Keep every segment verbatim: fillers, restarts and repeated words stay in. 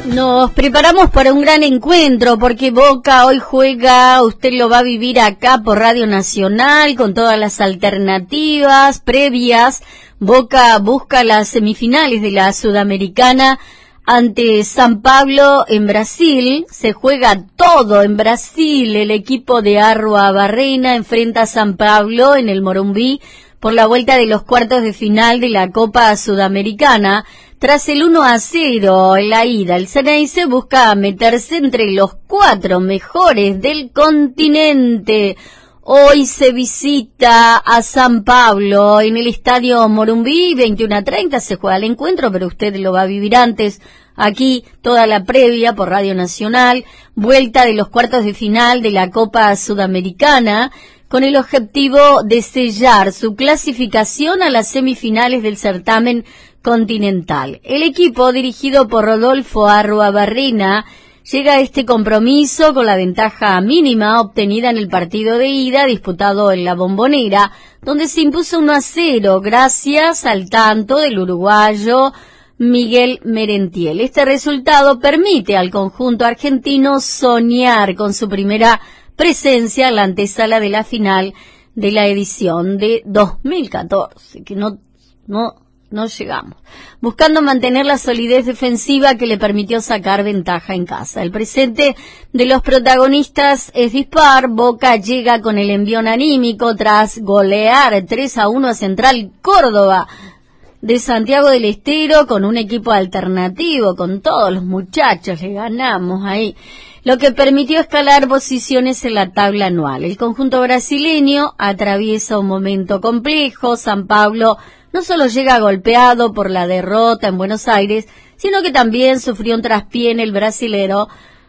Nos preparamos para un gran encuentro porque Boca hoy juega, usted lo va a vivir acá por Radio Nacional con todas las alternativas previas. Boca busca las semifinales de la Sudamericana ante San Pablo en Brasil. Se juega todo en Brasil. El equipo de Arruabarrena enfrenta a San Pablo en el Morumbí por la vuelta de los cuartos de final de la Copa Sudamericana. Tras el uno a cero en la ida, el Xeneize busca meterse entre los cuatro mejores del continente. Hoy se visita a San Pablo en el Estadio Morumbí, veintiuno a treinta se juega el encuentro, pero usted lo va a vivir antes. Aquí toda la previa por Radio Nacional, vuelta de los cuartos de final de la Copa Sudamericana, con el objetivo de sellar su clasificación a las semifinales del certamen continental. El equipo, dirigido por Rodolfo Arruabarrena, llega a este compromiso con la ventaja mínima obtenida en el partido de ida disputado en la Bombonera, donde se impuso uno a cero gracias al tanto del uruguayo Miguel Merentiel. Este resultado permite al conjunto argentino soñar con su primera presencia en la antesala de la final de la edición de dos mil catorce, que no, no, no llegamos, buscando mantener la solidez defensiva que le permitió sacar ventaja en casa. El presente de los protagonistas es dispar. Boca llega con el envión anímico tras golear tres a uno a Central Córdoba de Santiago del Estero con un equipo alternativo, con todos los muchachos, le ganamos ahí, lo que permitió escalar posiciones en la tabla anual. El conjunto brasileño atraviesa un momento complejo. San Pablo no solo llega golpeado por la derrota en Buenos Aires, sino que también sufrió un traspié en el brasilero,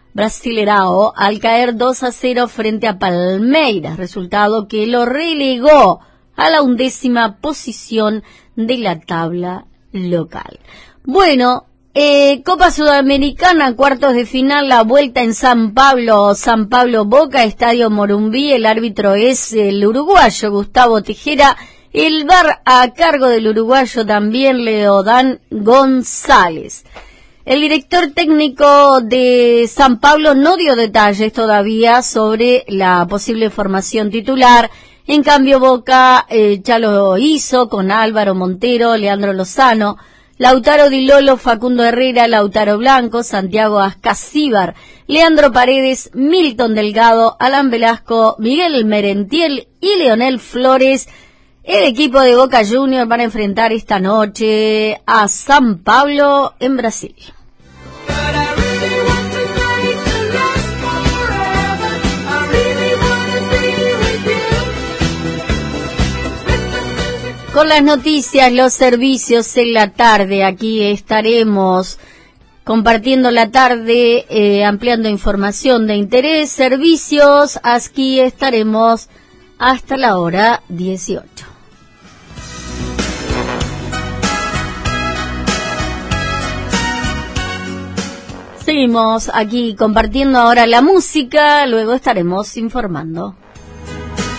Brasilerao al caer dos a cero frente a Palmeiras, resultado que lo relegó a la undécima posición de la tabla local. Bueno, eh, Copa Sudamericana, cuartos de final, la vuelta en San Pablo, San Pablo Boca, Estadio Morumbí. El árbitro es el uruguayo Gustavo Tejera. El V A R a cargo del uruguayo también Leodán González. El director técnico de San Pablo no dio detalles todavía sobre la posible formación titular. En cambio, Boca eh, ya lo hizo con Álvaro Montero, Leandro Lozano, Lautaro Di Lolo, Facundo Herrera, Lautaro Blanco, Santiago Ascasíbar, Leandro Paredes, Milton Delgado, Alan Velasco, Miguel Merentiel y Leonel Flores. El equipo de Boca Juniors van a enfrentar esta noche a San Pablo en Brasil. Con las noticias, los servicios en la tarde, aquí estaremos compartiendo la tarde, eh, ampliando información de interés, servicios, aquí estaremos hasta la hora dieciocho. Seguimos aquí compartiendo ahora la música, luego estaremos informando.